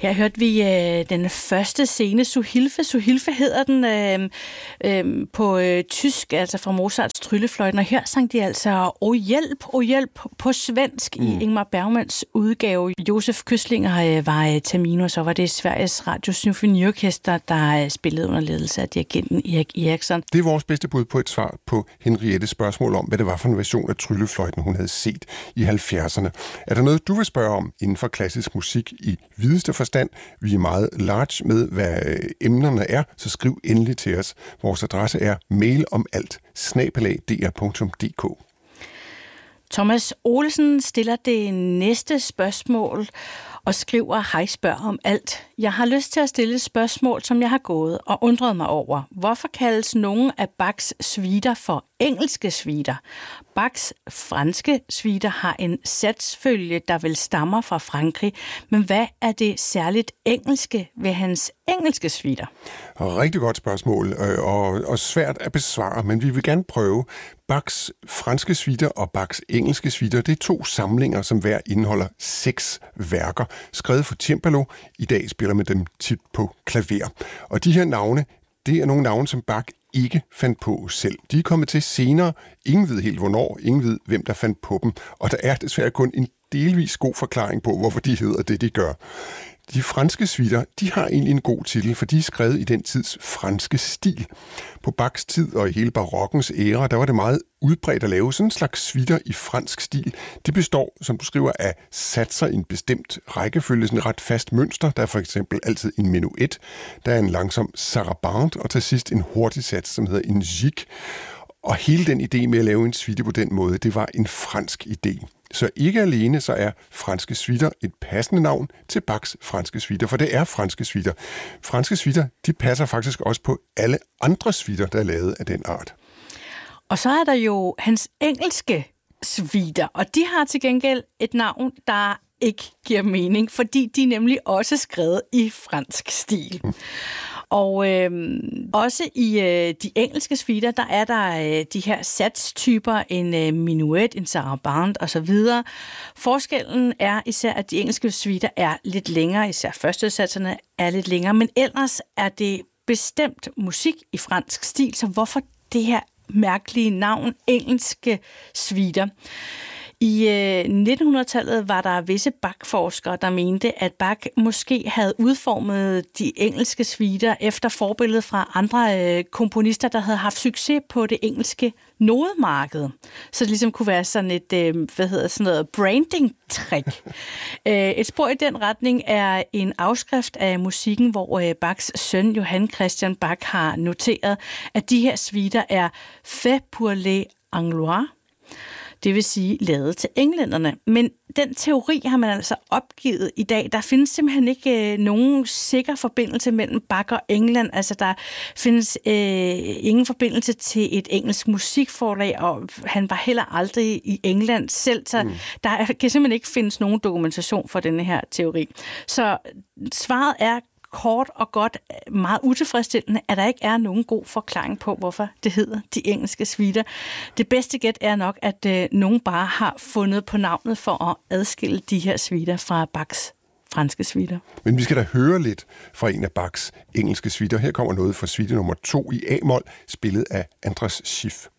Her hørte vi den første scene, Suhilfe. Suhilfe hedder den på tysk, altså fra Mozarts Tryllefløjten, og her sang de altså O hjælp på svensk i Ingmar Bergmans udgave. Josef Köstlinger var Tamino, så var det Sveriges Radio Symfoniorkester, der spillede under ledelse af dirigenten Erik Eriksson. Det er vores bedste bud på et svar på Henriettes spørgsmål om, hvad det var for en version af Tryllefløjten, hun havde set i 70'erne. Er der noget, du vil spørge om inden for klassisk musik i videste forstand? Vi er meget large med, hvad emnerne er, så skriv endelig til os. Vores adresse er mailomalt@dr.dk. Thomas Olsen stiller det næste spørgsmål og skriver, hej, spørg om alt. Jeg har lyst til at stille et spørgsmål, som jeg har gået og undret mig over. Hvorfor kaldes nogle af Bachs suiter for engelske suiter? Bachs franske suiter har en satsfølge, der vel stammer fra Frankrig. Men hvad er det særligt engelske ved hans engelske suiter? Rigtig godt spørgsmål, og svært at besvare, men vi vil gerne prøve. Bachs franske suiter og Bachs engelske suiter, det er 2 samlinger, som hver indeholder 6 værker, skrevet for cembalo. I dag spiller man dem tit på klaver. Og de her navne, det er nogle navne, som Bach ikke fandt på selv. De er kommet til senere. Ingen ved helt hvornår, ingen ved hvem der fandt på dem. Og der er desværre kun en delvis god forklaring på, hvorfor de hedder det, de gør. De franske suiter, de har egentlig en god titel, for de er skrevet i den tids franske stil. På Bachs tid og i hele barokkens æra, der var det meget udbredt at lave sådan en slags suiter i fransk stil. Det består, som du skriver, af satser i en bestemt rækkefølge, sådan et ret fast mønster. Der er for eksempel altid en menuet, der er en langsom sarabande, og til sidst en hurtig sats, som hedder en gigue. Og hele den idé med at lave en suite på den måde, det var en fransk idé. Så ikke alene så er franske suiter et passende navn til Bachs franske suiter, for det er franske suiter. Franske suiter, de passer faktisk også på alle andre suiter, der er lavet af den art. Og så er der jo hans engelske suiter, og de har til gengæld et navn, der ikke giver mening, fordi de er nemlig også skrevet i fransk stil. Og også i de engelske suiter, der er der de her satstyper, en minuet, en sarabande osv. Forskellen er især, at de engelske suiter er lidt længere, især førstesatserne er lidt længere, men ellers er det bestemt musik i fransk stil, så hvorfor det her mærkelige navn, engelske suiter? I 1900-tallet var der visse Bach-forskere, der mente, at Bach måske havde udformet de engelske suiter efter forbillede fra andre komponister, der havde haft succes på det engelske nodemarked. Så det ligesom kunne være sådan et, branding-trick. Et spor i den retning er en afskrift af musikken, hvor Bachs søn Johann Christian Bach har noteret, at de her suiter er fait pour les Anglois. Det vil sige lavet til englænderne. Men den teori har man altså opgivet i dag. Der findes simpelthen ikke nogen sikker forbindelse mellem Bach og England. Altså der findes ingen forbindelse til et engelsk musikforlag, og han var heller aldrig i England selv. Så der kan simpelthen ikke findes nogen dokumentation for denne her teori. Så svaret er kort og godt, meget utilfredsstillende, at der ikke er nogen god forklaring på, hvorfor det hedder de engelske suiter. Det bedste gæt er nok, at nogen bare har fundet på navnet for at adskille de her suiter fra Bachs franske suiter. Men vi skal da høre lidt fra en af Bachs engelske suiter. Her kommer noget fra suite nummer 2 i A-mol, spillet af Andras Schiff.